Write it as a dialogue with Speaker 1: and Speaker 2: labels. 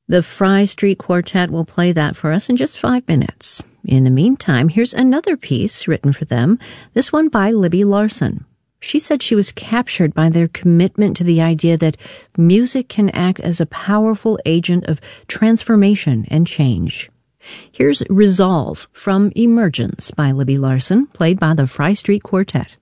Speaker 1: The Fry Street Quartet will play that for us in just 5 minutes. In the meantime, here's another piece written for them, this one by Libby Larsen. She said she was captured by their commitment to the idea that music can act as a powerful agent of transformation and change. Here's Resolve from Emergence by Libby Larsen, played by the Fry Street Quartet.